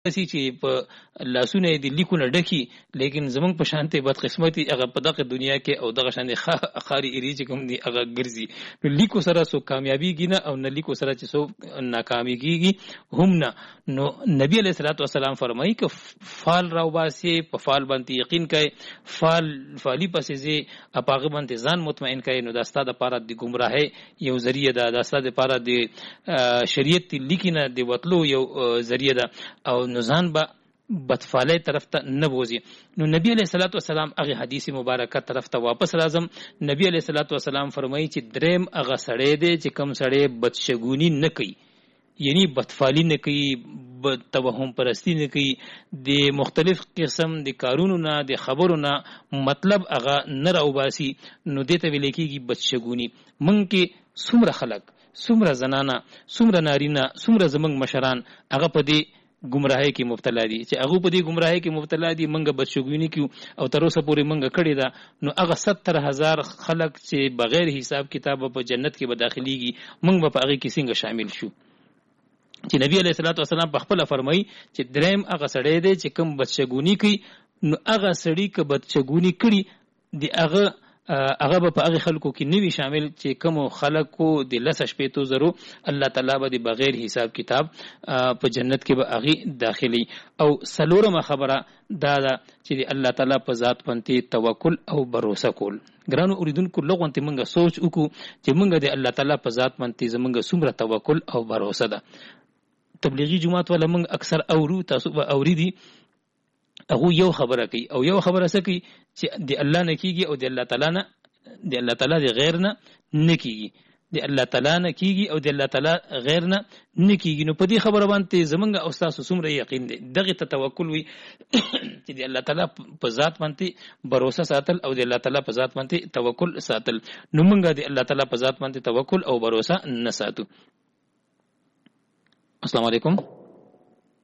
سی چې په لاسونه د لیکونه ډکی لیکن زمونږ په شانته بدقسمتي هغه په دغه دنیا کې او دغه شان خاري ایری چې کوم دی هغه ګرځي نو لیکو سره سو کامیابیږي نه او نه لیکو سره چې سو ناکامیږي هم نه. نو نبی علیہ الصلوۃ والسلام فرمایي ک فال راوباسي په فال باندې یقین کوي فالی پسې زی اپاغه باندې ځان مطمئن کوي نو دا ستاسو لپاره د گمراهي یو ذریعہ ده دا ستاسو لپاره د شریعت لیکنه دی وتلو یو ذریعہ ده او نزان با بدفالی طرف ته نه بوزي. نو نبی علیہ الصلوۃ والسلام هغه حدیث مبارکه طرف ته واپس راځم. نبی علیہ الصلوۃ والسلام فرمایي چې دریم هغه سړی دی چې کم سړی بدشګونی نه کوي یعنی بدفالی نه کوي توهم پرستی نه کوي د مختلف قسم د کارونو نه د خبرو نه مطلب هغه نه راوباسي نو دته ویل کېږي بدشګونی. مونږ کې څومره خلک څومره زنانه څومره نارینه څومره زمونږ مشران هغه په دې گمراهی کې مبتلا دي چې هغه په دې گمراهی کې مبتلا دي منګه بدشګونی کیو او تر اوسه پورې منګه کړی دا نو هغه 70,000 خلک چې بغیر حساب کتاب په جنت کې به داخليږي منګ به په هغه کې څنګه شامل شو. چې نبی علیہ الصلوۃ والسلام په خپل فرمایي چې دریم هغه سړی دی چې کوم بدشګونی کوي نو هغه سړی که بدشګونی کړي دی هغه په هغه خلکو کې نوی شامل چې کوم خلکو د لس شپېتو زرو الله تعالی به د بغیر حساب کتاب په جنت کې به هغه داخلي. او سلورمه خبره دا چې د الله تعالی په ذات باندې توکل او باور کول. ګرانو اوریدونکو لغون ته مونږه سوچ وکړو چې مونږه د الله تعالی په ذات باندې زمونږه څومره توکل او باور ده. تبلیغی جماعت ولا مونږ اکثر اورو تاسو به اوریدي هغه یو خبره کوي او یو خبره سکی چې د الله نه کیږي او د الله تعالی نه د الله تعالی د غیر نه نه کیږي د الله تعالی نه کیږي او د الله تعالی غیر نه نه کیږي. نو په دې خبره باندې زمونږ او تاسو څومره یقین دی دغه ته توکل وي چې د الله تعالی په ذات باندې باور ساتل او د الله تعالی په ذات باندې توکل ساتل. نو مونږ د الله تعالی په ذات باندې توکل او باور نه ساتو. السلام علیکم.